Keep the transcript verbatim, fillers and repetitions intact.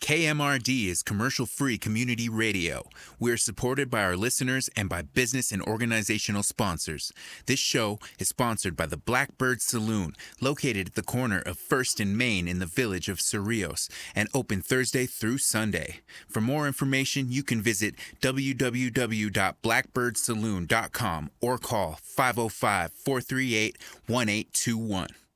K M R D is commercial-free community radio. We're supported by our listeners and by business and organizational sponsors. This show is sponsored by the Blackbird Saloon, located at the corner of First and Main in the village of Cerrillos, and open Thursday through Sunday. For more information, you can visit w w w dot blackbird saloon dot com or call five oh five, four three eight, one eight two one.